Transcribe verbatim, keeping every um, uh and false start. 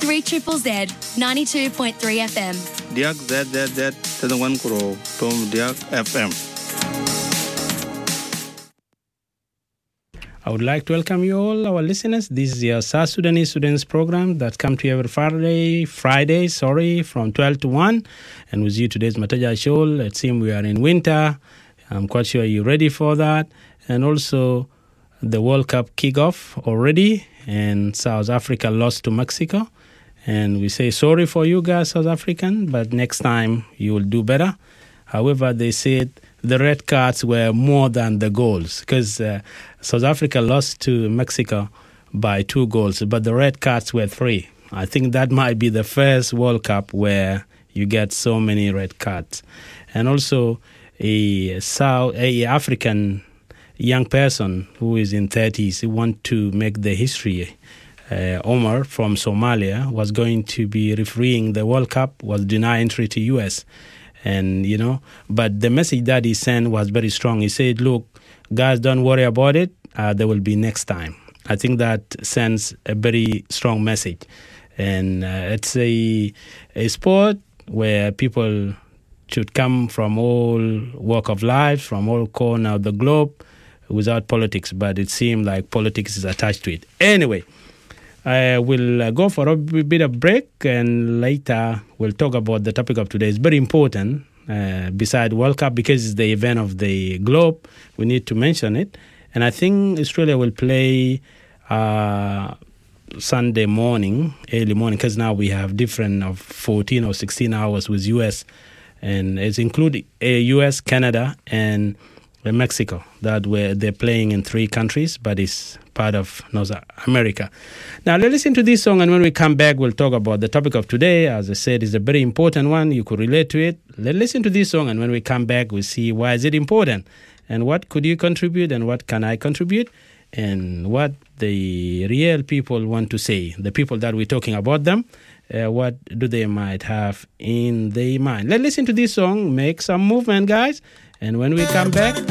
three triple Z, ninety-two point three F M. Diak Z Z Z, Tadangwan Kuro, Tom Diak F M. I would like to welcome you all, our listeners. This is your South Sudanese Students Program that comes to you every Friday, Friday, sorry, from twelve to one. And with you today's Mataja Show. It seems we are in winter. I'm quite sure you're ready for that. And also, the World Cup kickoff already, and South Africa lost to Mexico. And we say sorry for you guys, South African, but next time you will do better. However, they said the red cards were more than the goals because uh, South Africa lost to Mexico by two goals, but the red cards were three. I think that might be the first World Cup where you get so many red cards. And also a South, a African young person who is in thirties, who want to make the history. Uh, Omar from Somalia was going to be refereeing the World Cup, was denied entry to U S. And, you know, but the message that he sent was very strong. He said, look, guys, don't worry about it. Uh, there will be next time. I think that sends a very strong message. And uh, it's a, a sport where people should come from all walk of life, from all corners of the globe, without politics. But it seems like politics is attached to it. Anyway, I will uh, go for a bit of break, and later we'll talk about the topic of today. It's very important, uh, beside World Cup, because it's the event of the globe. We need to mention it. And I think Australia will play uh, Sunday morning, early morning, because now we have different of fourteen or sixteen hours with U S. And it's including uh, U S, Canada, and Mexico, that where they're playing in three countries, but it's part of North America. Now, let's listen to this song, and when we come back, we'll talk about the topic of today. As I said, it's a very important one. You could relate to it. Let's listen to this song, and when we come back, we'll see why is it important, and what could you contribute, and what can I contribute, and what the real people want to say, the people that we're talking about them, uh, what do they might have in their mind. Let's listen to this song, make some movement, guys, and when we come back...